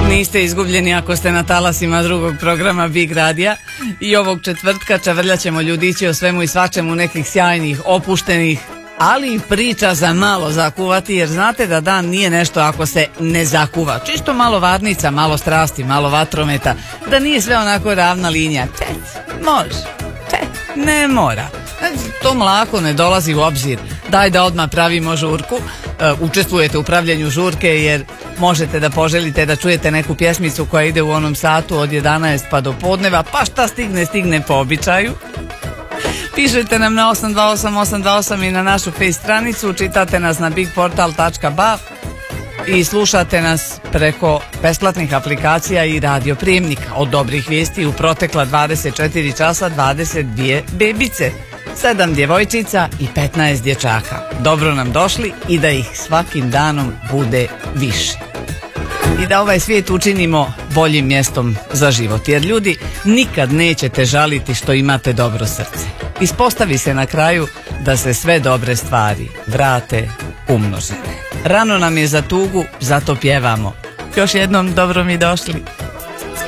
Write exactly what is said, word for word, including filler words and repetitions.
Niste izgubljeni ako ste na talasima drugog programa Big Radija. I ovog četvrtka čavrljat ćemo ljudići o svemu i svačemu, nekih sjajnih, opuštenih, ali i priča za malo zakuvati, jer znate da dan nije nešto ako se ne zakuva. Čisto malo varnica, malo strasti, malo vatrometa, da nije sve onako ravna linija. Te, može, te, ne mora. To mlako ne dolazi u obzir. Daj da odmah pravimo žurku. E, učestvujete u pravljenju žurke jer možete da poželite da čujete neku pjesmicu koja ide u onom satu od jedanaest pa do podneva, pa šta stigne, stigne po običaju. Pišete nam na osam dva osam osam dva osam i na našu face stranicu, čitate nas na bigportal tačka ba i slušate nas preko besplatnih aplikacija i radio prijemnika. Od dobrih vijesti u protekla dvadeset četiri časa dvadeset dvije bebice, sedam djevojčica i petnaest dječaka. Dobro nam došli i da ih svakim danom bude više. I da ovaj svijet učinimo boljim mjestom za život, jer ljudi nikad nećete žaliti što imate dobro srce. Ispostavi se na kraju da se sve dobre stvari vrate umnožene. Rano nam je za tugu, zato pjevamo. Još jednom dobro mi došli.